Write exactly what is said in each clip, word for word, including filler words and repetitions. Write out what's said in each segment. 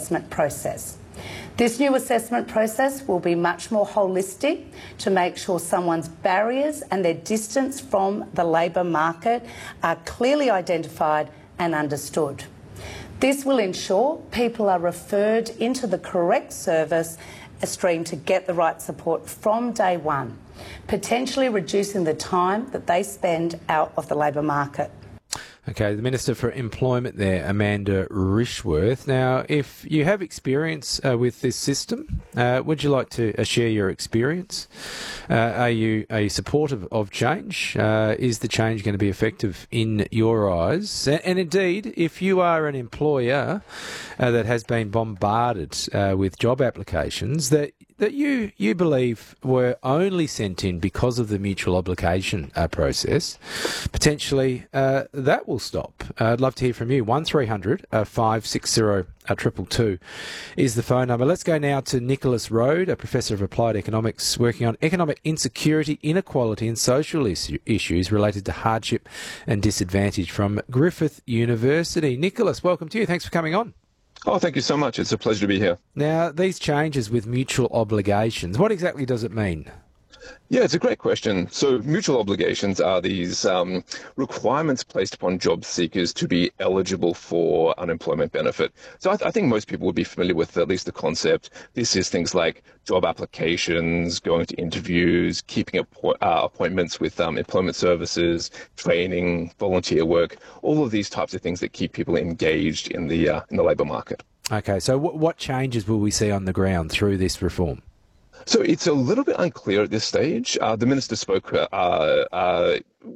assessment process. This new assessment process will be much more holistic to make sure someone's barriers and their distance from the labour market are clearly identified and understood. This will ensure people are referred into the correct service stream to get the right support from day one, potentially reducing the time that they spend out of the labour market. Okay, the Minister for Employment there, Amanda Rishworth. Now, if you have experience uh, with this system, uh, would you like to uh, share your experience? Uh, are you are you supportive of change? Uh, is the change going to be effective in your eyes? And, and indeed, if you are an employer uh, that has been bombarded uh, with job applications that that you you believe were only sent in because of the mutual obligation uh, process, potentially uh, that will stop. Uh, I'd love to hear from you. one three hundred five six zero two two two is the phone number. Let's go now to Nicholas Road, a Professor of Applied Economics working on economic insecurity, inequality and social is- issues related to hardship and disadvantage from Griffith University. Nicholas, welcome to you. Thanks for coming on. Oh, thank you so much. It's a pleasure to be here. Now, these changes with mutual obligations, what exactly does it mean? Yeah, it's a great question. So mutual obligations are these um, requirements placed upon job seekers to be eligible for unemployment benefit. So I, th- I think most people would be familiar with at least the concept. This is things like job applications, going to interviews, keeping appo- uh, appointments with um, employment services, training, volunteer work, all of these types of things that keep people engaged in the uh, in the labour market. Okay, so w- what changes will we see on the ground through this reform? So it's a little bit unclear at this stage. Uh, the Minister spoke uh, uh,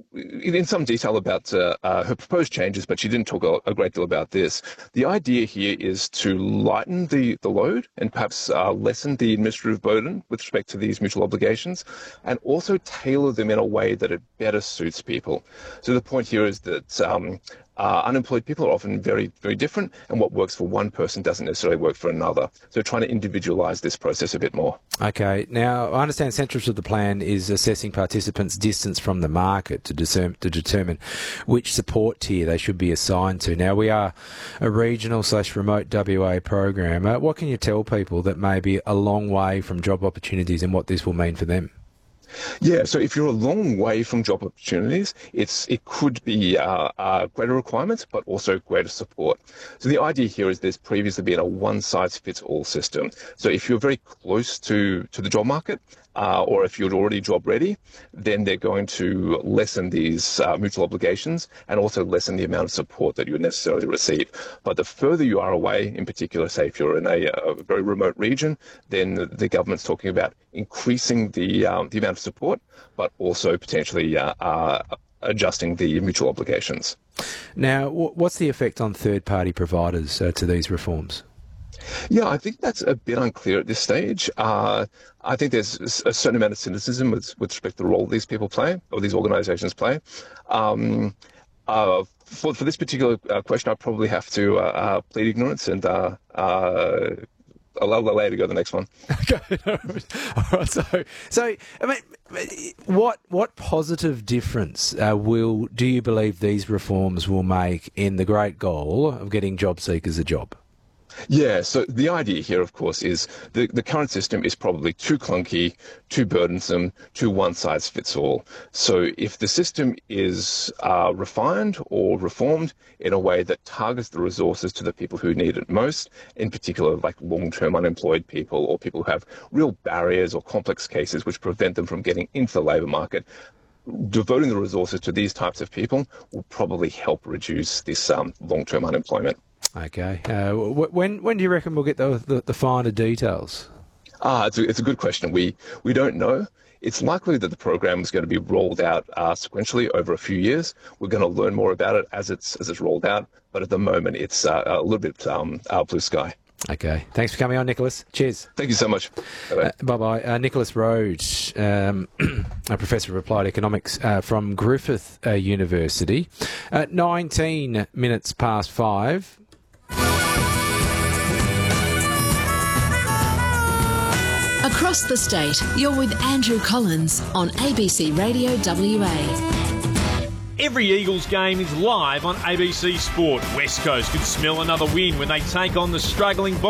in some detail about uh, uh, her proposed changes, but she didn't talk a, a great deal about this. The idea here is to lighten the, the load and perhaps uh, lessen the administrative burden with respect to these mutual obligations, and also tailor them in a way that it better suits people. So the point here is that um, Uh, unemployed people are often very, very different, and what works for one person doesn't necessarily work for another. So trying to individualise this process a bit more. Okay. Now, I understand central to the plan is assessing participants' distance from the market to, discern, to determine which support tier they should be assigned to. Now, we are a regional slash remote W A program. Uh, what can you tell people that may be a long way from job opportunities and what this will mean for them? Yeah, so if you're a long way from job opportunities, it's it could be uh, uh, greater requirements, but also greater support. So the idea here is there's previously been a one-size-fits-all system. So if you're very close to, to the job market, uh, or if you're already job ready, then they're going to lessen these uh, mutual obligations and also lessen the amount of support that you would necessarily receive. But the further you are away, in particular, say if you're in a, a very remote region, then the, the government's talking about increasing the um, the amount of support, but also potentially uh, uh, adjusting the mutual obligations. Now, what's the effect on third-party providers uh, to these reforms? Yeah, I think that's a bit unclear at this stage. Uh, I think there's a certain amount of cynicism with, with respect to the role these people play, or these organisations play. Um, uh, for, for this particular uh, question, I probably have to uh, uh, plead ignorance and uh, uh, allow the lady to go to the next one. Okay, all right. So, so I mean, what what positive difference uh, will do you believe these reforms will make in the great goal of getting job seekers a job? Yeah, so the idea here, of course, is the, the current system is probably too clunky, too burdensome, too one-size-fits-all. So if the system is uh, refined or reformed in a way that targets the resources to the people who need it most, in particular like long-term unemployed people or people who have real barriers or complex cases which prevent them from getting into the labour market, devoting the resources to these types of people will probably help reduce this um, long-term unemployment. Okay. Uh, when when do you reckon we'll get the the, the finer details? Ah, it's a, it's a good question. We we don't know. It's likely that the program is going to be rolled out uh, sequentially over a few years. We're going to learn more about it as it's as it's rolled out. But at the moment, it's uh, a little bit um, out blue sky. Okay. Thanks for coming on, Nicholas. Cheers. Thank you so much. Bye-bye. Uh, bye-bye. Uh, Nicholas Rhodes, um, a Professor of Applied Economics uh, from Griffith uh, University. Uh, nineteen minutes past five. Across the state, you're with Andrew Collins on A B C Radio W A. Every Eagles game is live on A B C Sport. West Coast could smell another win when they take on the struggling